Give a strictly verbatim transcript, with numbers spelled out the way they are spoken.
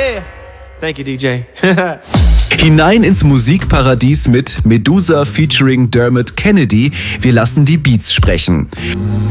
Yeah. Thank you, D J. Hinein ins Musikparadies mit Medusa featuring Dermot Kennedy. Wir lassen die Beats sprechen.